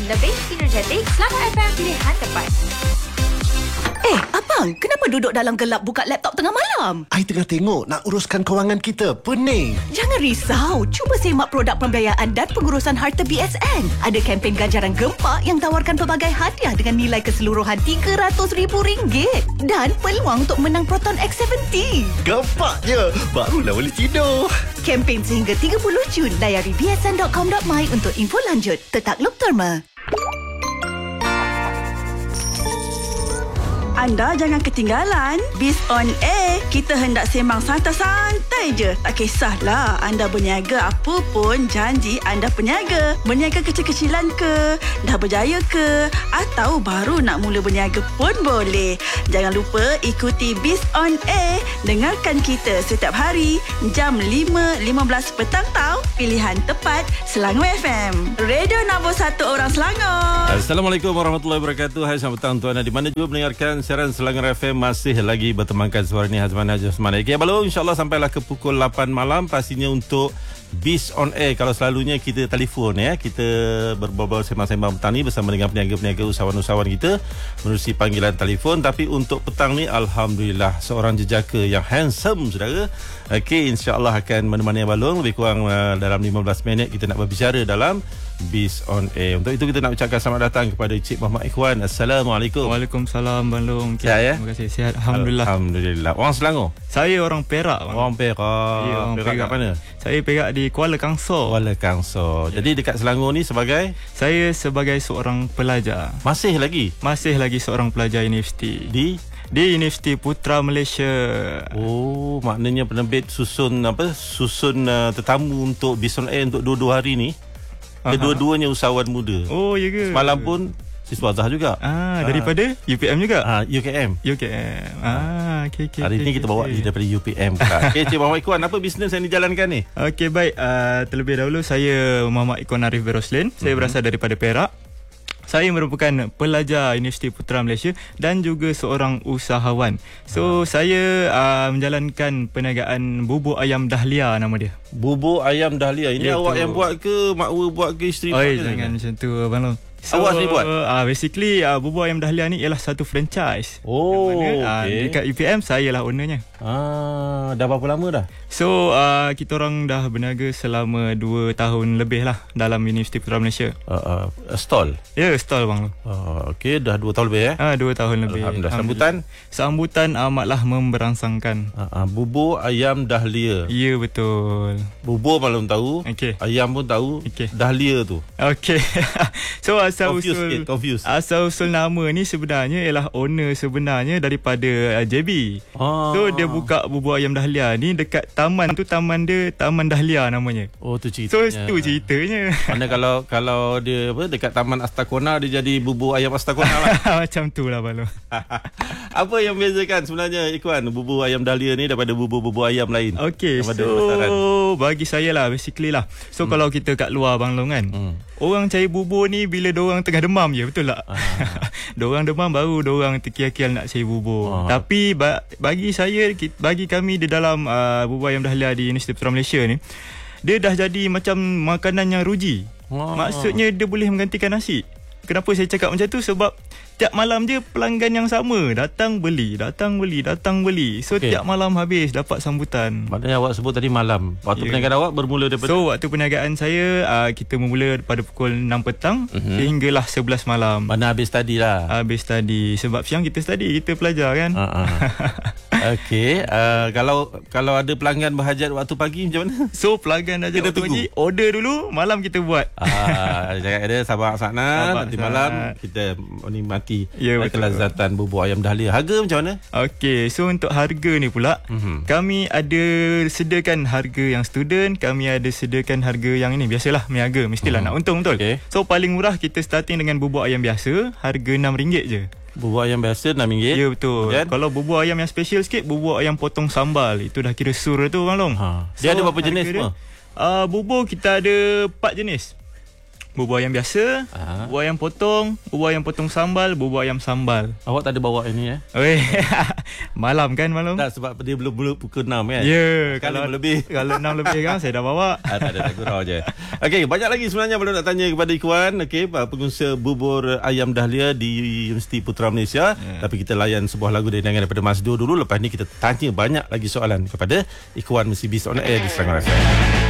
Lebih energetik, Selangor FM pilihan tepat. Abang, kenapa duduk dalam gelap buka laptop tengah malam? I tengah tengok nak uruskan kewangan kita. Pening. Jangan risau, cuba semak produk pembiayaan dan pengurusan harta BSN. Ada kempen ganjaran gempak yang tawarkan pelbagai hadiah dengan nilai keseluruhan RM300,000 dan peluang untuk menang Proton X70. Gempak je. Barulah boleh tidur. Kempen sehingga 30 Jun. Layari bsn.com.my untuk info lanjut. Tetak Lokterma. Anda jangan ketinggalan. Biz on Air. Kita hendak sembang santai-santai je. Tak kisahlah anda berniaga apa pun, janji anda peniaga. Berniaga kecil-kecilan ke, dah berjaya ke, atau baru nak mula berniaga pun boleh. Jangan lupa ikuti Biz on Air. Dengarkan kita setiap hari jam 5.15 petang tau. Pilihan tepat Selangor FM. Radio nombor 1 orang Selangor. Assalamualaikum warahmatullahi wabarakatuh. Hai, selamat petang tuan-tuan di mana juga mendengarkan siaran Selangor FM. Masih lagi bertemankan suara ni Hazman Hazman. Okay, balong insyaAllah sampailah ke pukul 8 malam. Pastinya untuk Biz on Air. Kalau selalunya kita telefon ya, kita berbual sembang-sembang petang ni bersama dengan peniaga-peniaga, usahawan-usahawan kita menerusi panggilan telefon. Tapi untuk petang ni alhamdulillah seorang jejaka yang handsome saudara. Okey, insya-Allah akan menemani balong lebih kurang dalam 15 minit kita nak berbicara dalam Biz on Air. Untuk itu kita nak ucapkan selamat datang kepada Cik Muhammad Ikhwan. Assalamualaikum. Waalaikumsalam Balong. Sihat ya? Terima kasih. Sihat alhamdulillah. Alhamdulillah. Orang Selangor? Saya orang Perak bang. Orang Perak. Ya, orang Perak kat mana? Saya Perak di Kuala Kangsar. Kuala Kangsar. Jadi dekat Selangor ni sebagai? Saya sebagai seorang pelajar. Masih lagi seorang pelajar universiti. Di Universiti Putra Malaysia. Oh, maknanya penerbit susun tetamu untuk Biz on Air untuk 2 hari ni. Kedua-duanya usahawan muda. Oh, ya ke? Semalam pun siswa Azhar juga. Daripada UPM juga? UKM. Okay. Hari ni kita bawa daripada UPM pula. Okay, Cik Muhammad Ikhwan, apa bisnes yang dijalankan ni? Okey, baik. Terlebih dahulu saya Muhammad Ikhwan Arif Beroslin. Saya berasal daripada Perak. Saya merupakan pelajar Universiti Putra Malaysia dan juga seorang usahawan. So, saya menjalankan perniagaan bubur ayam Dahlia nama dia. Bubur ayam Dahlia. Ini Ya, awak tu. yang buat ke makwa buat ke isteri? Jangan macam tu Abang Long. Awak sendiri buat? Basically bubur ayam Dahlia ni ialah satu franchise. Oh, okay. Dekat UPM saya lah ownernya. Dah berapa lama dah? So kita orang dah berniaga selama 2 tahun lebih lah dalam Universiti Putra Malaysia. Stall? Ya, stall bang. Okey, dah 2 tahun lebih 2 tahun lebih. Alhamdulillah. Sambutan amatlah memberangsangkan. Bubur ayam Dahlia. Ya, betul. Bubur maklum tahu. Okey. Ayam pun tahu. Okey. Dahlia tu. Okey. So Confused. asal-usul nama ni sebenarnya ialah owner sebenarnya daripada JB. So dia buka bubur ayam Dahlia ni dekat taman tu, taman Dahlia namanya. Oh, tu ceritanya. So itu ceritanya. Mana kalau dia dekat taman Astakona dia jadi bubur ayam Astakona lah. Macam tu lah Balo. Apa yang bezakan sebenarnya Ikhwan bubur ayam Dahlia ni daripada bubur ayam lain? Okey, so bagi saya lah basically lah. So kalau kita kat luar Bang Long kan, orang cari bubur ni bila diorang tengah demam je, betul tak? Diorang demam baru diorang terkial-kial nak cari bubur. Tapi bagi saya, bagi kami di dalam bubur ayam Dahlia di Universiti Putra Malaysia ni, dia dah jadi macam makanan yang ruji. Maksudnya dia boleh menggantikan nasi. Kenapa saya cakap macam tu? Sebab tiap malam je pelanggan yang sama datang beli. So tiap malam habis dapat sambutan. Maknanya awak sebut tadi malam. Waktu perniagaan awak bermula daripada? So waktu perniagaan saya kita memula pada pukul 6 petang sehinggalah 11 malam. Mana habis tadi lah? Habis tadi. Sebab siang kita pelajar kan. Okey, kalau ada pelanggan berhajat waktu pagi macam mana? So pelanggan dah waktu pagi, order dulu, malam kita buat. Cakap dia sabar sana, nanti malam kita menikmati kelezatan bubur ayam Dahlia. Harga macam mana? Okey, so untuk harga ni pula, kami ada sediakan harga yang student, kami ada sediakan harga yang ini. Biasalah meniaga mestilah nak untung, betul? Okay. So paling murah kita starting dengan bubur ayam biasa, harga RM6 je. Bubur ayam biasa RM6? Ya, betul. Dan kalau bubur ayam yang special sikit, bubur ayam potong sambal, itu dah kira sur tu Bang Long. Dia ada berapa jenis semua? Bubur kita ada 4 jenis. Bubur ayam biasa, bubur ayam potong sambal, bubur ayam sambal. Awak tak ada bawa ini Malam kan malam? Tak, sebab dia belum pukul 6 kan? Ya, Kalau kalau lebih. Kalau 6 lebih kan saya dah bawa. Tak ada, gurau je. Okey, banyak lagi sebenarnya belum nak tanya kepada Ikhwan. Okey, pengusaha bubur ayam Dahlia di Universiti Putra Malaysia. Tapi kita layan sebuah lagu daripada Mazdur dulu. Lepas ni kita tanya banyak lagi soalan kepada Ikhwan Mesti Bis on Air di Serangga FM.